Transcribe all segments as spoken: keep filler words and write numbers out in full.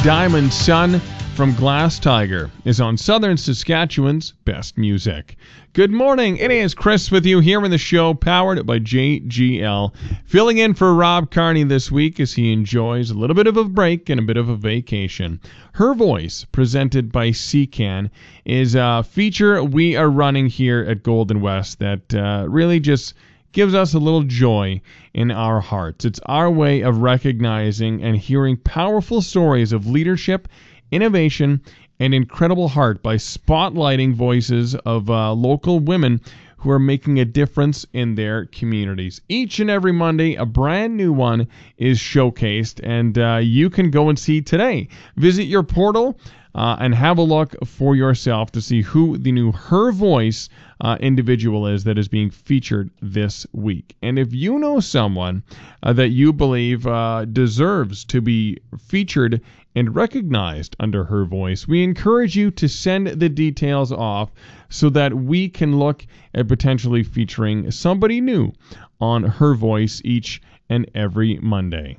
Diamond Sun from Glass Tiger is on Southern Saskatchewan's Best Music. Good morning. It is Chris with you here in the show, powered by J G L. Filling in for Rob Carney this week as he enjoys a little bit of a break and a bit of a vacation. Her Voice, presented by C C A N, is a feature we are running here at Golden West that uh, really just gives us a little joy in our hearts. It's our way of recognizing and hearing powerful stories of leadership, innovation, and incredible heart by spotlighting voices of uh, local women who are making a difference in their communities. Each and every Monday, a brand new one is showcased, and uh, you can go and see today. Visit your portal uh, and have a look for yourself to see who the new Her Voice uh, individual is that is being featured this week. And if you know someone uh, that you believe uh, deserves to be featured and recognized under Her Voice, we encourage you to send the details off so that we can look at potentially featuring somebody new on Her Voice each and every Monday.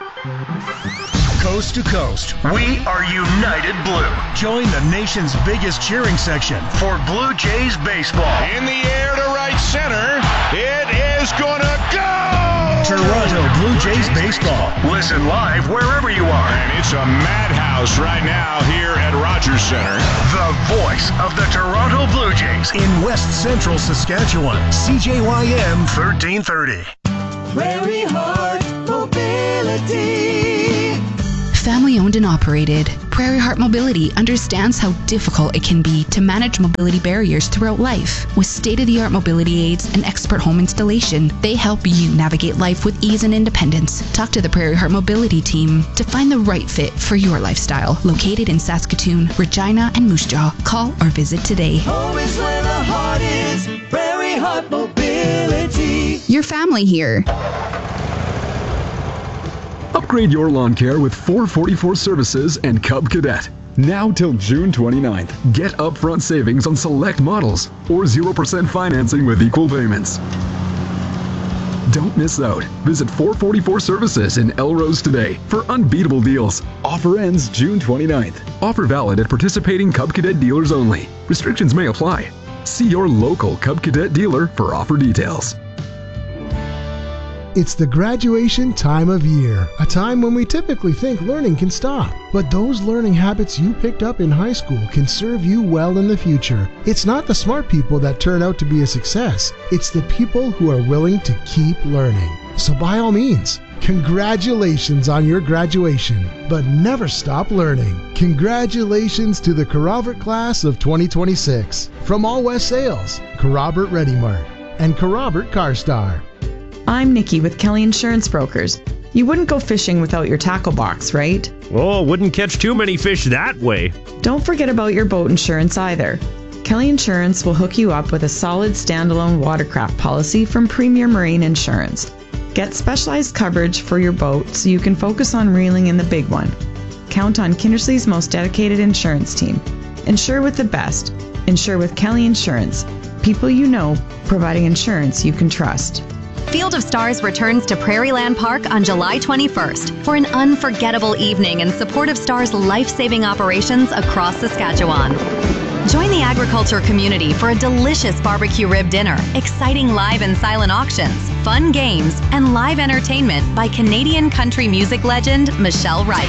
Coast to coast, we are United Blue. Join the nation's biggest cheering section for Blue Jays baseball. In the air to right center, it is gonna go! Toronto Blue Jays baseball. Listen live wherever you are. And it's a madhouse right now here at Rogers Center. The voice of the Toronto Blue Jays in West Central Saskatchewan. C J Y M thirteen thirty. Prairie Heart Mobility. Family owned and operated, Prairie Heart Mobility understands how difficult it can be to manage mobility barriers throughout life. With state-of-the-art mobility aids and expert home installation, they help you navigate life with ease and independence. Talk to the Prairie Heart Mobility team to find the right fit for your lifestyle. Located in Saskatoon, Regina, and Moose Jaw. Call or visit today. Home is where the heart is. Prairie Heart Mobility. Your family here. Upgrade your lawn care with four forty-four Services and Cub Cadet. Now till June twenty-ninth. Get upfront savings on select models or zero percent financing with equal payments. Don't miss out. Visit four forty-four Services in Elrose today for unbeatable deals. Offer ends June twenty-ninth. Offer valid at participating Cub Cadet dealers only. Restrictions may apply. See your local Cub Cadet dealer for offer details. It's the graduation time of year, a time when we typically think learning can stop. But those learning habits you picked up in high school can serve you well in the future. It's not the smart people that turn out to be a success. It's the people who are willing to keep learning. So by all means, congratulations on your graduation, but never stop learning. Congratulations to the Carrobert class of twenty twenty-six. From All West Sales, Carrobert Ready Mart, and Carrobert CarStar. I'm Nikki with Kelly Insurance Brokers. You wouldn't go fishing without your tackle box, right? Oh, wouldn't catch too many fish that way. Don't forget about your boat insurance either. Kelly Insurance will hook you up with a solid standalone watercraft policy from Premier Marine Insurance. Get specialized coverage for your boat so you can focus on reeling in the big one. Count on Kindersley's most dedicated insurance team. Insure with the best. Insure with Kelly Insurance. People you know, providing insurance you can trust. Field of Stars returns to Prairieland Park on July twenty-first for an unforgettable evening in support of Stars' life-saving operations across Saskatchewan. Join the agriculture community for a delicious barbecue rib dinner, exciting live and silent auctions, fun games, and live entertainment by Canadian country music legend Michelle Wright.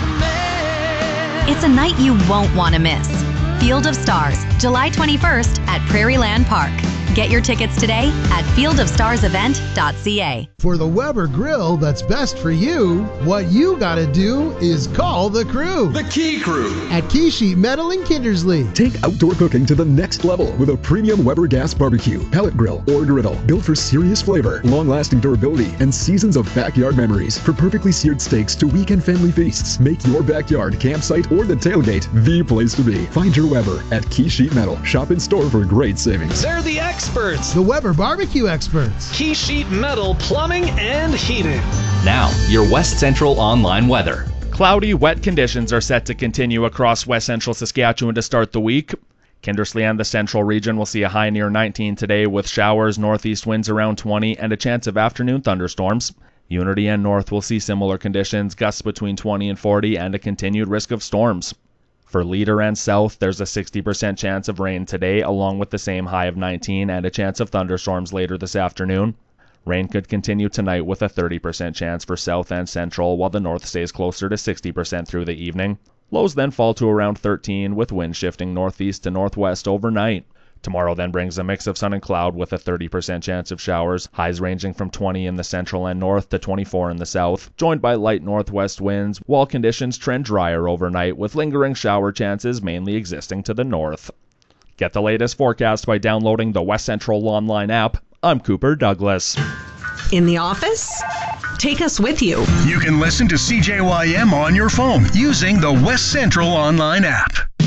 It's a night you won't want to miss. Field of Stars, July twenty-first at Prairieland Park. Get your tickets today at field of stars event dot c a. For the Weber grill that's best for you, what you gotta do is call the crew. The Key Crew. At Key Sheet Metal in Kindersley. Take outdoor cooking to the next level with a premium Weber gas barbecue, pellet grill, or griddle built for serious flavor, long-lasting durability, and seasons of backyard memories. For perfectly seared steaks to weekend family feasts, make your backyard, campsite, or the tailgate the place to be. Find your Weber at Key Sheet Metal. Shop in store for great savings. They're the experts. The Weber barbecue experts. Key Sheet Metal Plumbing and Heating. Now, your West Central online weather. Cloudy, wet conditions are set to continue across West Central Saskatchewan to start the week. Kindersley and the central region will see a high near nineteen today with showers, northeast winds around twenty, and a chance of afternoon thunderstorms. Unity and North will see similar conditions, gusts between twenty and forty, and a continued risk of storms. For Leader and South, there's a sixty percent chance of rain today, along with the same high of nineteen and a chance of thunderstorms later this afternoon. Rain could continue tonight with a thirty percent chance for South and Central, while the North stays closer to sixty percent through the evening. Lows then fall to around thirteen, with winds shifting northeast to northwest overnight. Tomorrow then brings a mix of sun and cloud with a thirty percent chance of showers, highs ranging from twenty in the central and north to twenty-four in the south, joined by light northwest winds, while conditions trend drier overnight with lingering shower chances mainly existing to the north. Get the latest forecast by downloading the West Central Online app. I'm Cooper Douglas. In the office? Take us with you. You can listen to C J Y M on your phone using the West Central Online app.